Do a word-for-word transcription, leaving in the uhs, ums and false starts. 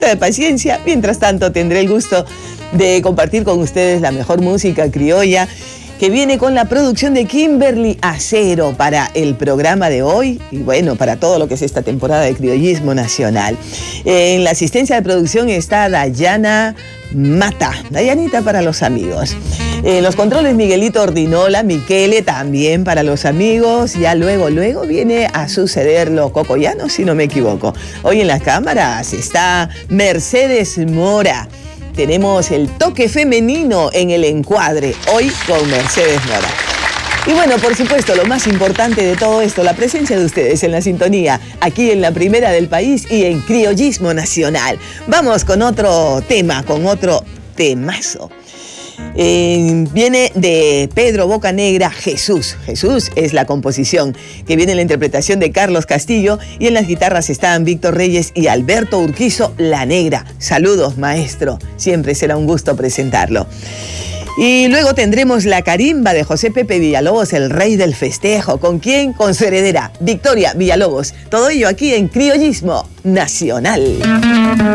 de paciencia. Mientras tanto, tendré el gusto de compartir con ustedes la mejor música criolla que viene con la producción de Kimberly Acero para el programa de hoy y bueno, para todo lo que es esta temporada de criollismo nacional. En la asistencia de producción está Dayana Mata, Dayanita para los amigos. En los controles Miguelito Ordinola, Miquele también para los amigos. Ya luego, luego viene a suceder lo cocoyano, si no me equivoco. Hoy en las cámaras está Mercedes Mora. Tenemos el toque femenino en el encuadre, hoy con Mercedes Mora. Y bueno, por supuesto, lo más importante de todo esto, la presencia de ustedes en la sintonía, aquí en la primera del país y en Criollismo Nacional. Vamos con otro tema, con otro temazo. Eh, viene de Pedro Bocanegra, Jesús. Jesús es la composición que viene en la interpretación de Carlos Castillo y en las guitarras están Víctor Reyes y Alberto Urquizo, La Negra. Saludos, maestro. Siempre será un gusto presentarlo. Y luego tendremos la carimba de José Pepe Villalobos, el rey del festejo. ¿Con quién? Con su heredera, Victoria Villalobos. Todo ello aquí en Criollismo Nacional.